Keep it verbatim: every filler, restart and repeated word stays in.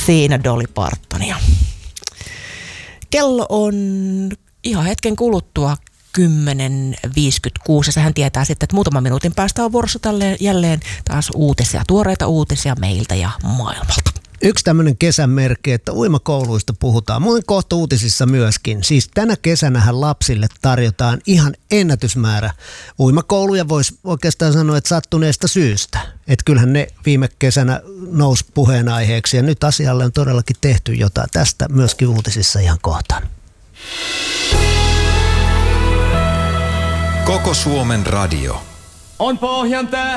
siinä Dolly Partonia. Kello on ihan hetken kuluttua kymmenen viisikymmentäkuusi ja sehän tietää sitten, että muutaman minuutin päästä on vuorossa tälleen jälleen taas uutisia, tuoreita uutisia meiltä ja maailmalta. Yksi tämmöinen kesän merkki, että uimakouluista puhutaan. Muuten kohta uutisissa myöskin. Siis tänä kesänähän lapsille tarjotaan ihan ennätysmäärä uimakouluja. Voisi oikeastaan sanoa, että sattuneesta syystä. Että kyllähän ne viime kesänä nousi puheenaiheeksi ja nyt asialle on todellakin tehty jotain. Tästä myöskin uutisissa ihan kohtaan. Koko Suomen radio. On Pohjan tää